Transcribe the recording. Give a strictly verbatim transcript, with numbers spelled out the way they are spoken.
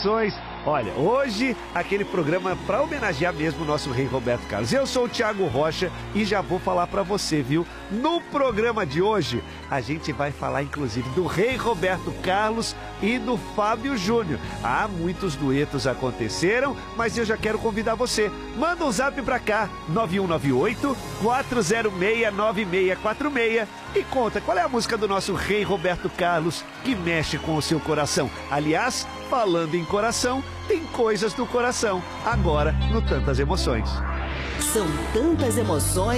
emoções. Olha, hoje aquele programa para homenagear mesmo o nosso rei Roberto Carlos. Eu sou o Thiago Rocha e já vou falar para você, viu? No programa de hoje, a gente vai falar inclusive do rei Roberto Carlos e do Fábio Júnior. Ah, muitos duetos aconteceram, mas eu já quero convidar você. Manda um zap para cá, nove um nove oito, quatro zero seis, nove seis quatro seis e conta qual é a música do nosso rei Roberto Carlos que mexe com o seu coração. Aliás, falando em coração, tem coisas do coração, agora no Tantas Emoções. São tantas emoções.